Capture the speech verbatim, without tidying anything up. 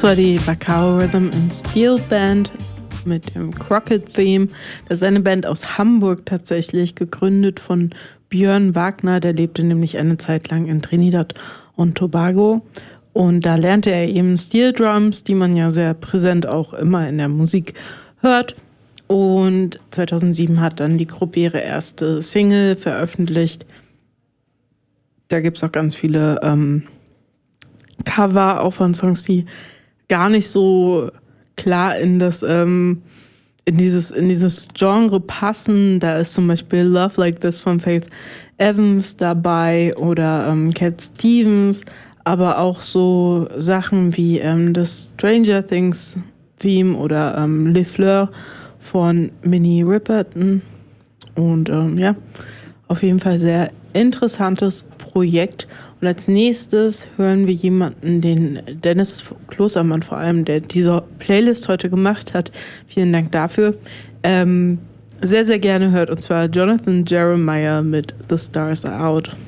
war die Bacao Rhythm and Steel Band mit dem Crockett Theme. Das ist eine Band aus Hamburg tatsächlich, gegründet von Björn Wagner. Der lebte nämlich eine Zeit lang in Trinidad und Tobago. Und da lernte er eben Steel Drums, die man ja sehr präsent auch immer in der Musik hört. Und zweitausendsieben hat dann die Gruppe ihre erste Single veröffentlicht. Da gibt es auch ganz viele ähm, Cover, auch von Songs, die gar nicht so klar in das ähm, in dieses in dieses Genre passen. Da ist zum Beispiel Love Like This von Faith Evans dabei oder ähm, Cat Stevens, aber auch so Sachen wie ähm, das Stranger Things Theme oder ähm, Les Fleurs von Minnie Riperton. Und ähm, ja, auf jeden Fall sehr interessantes Projekt. Und als nächstes hören wir jemanden, den Dennis Klostermann vor allem, der diese Playlist heute gemacht hat. Vielen Dank dafür. Ähm, sehr, sehr gerne hört, und zwar Jonathan Jeremiah mit The Stars Are Out.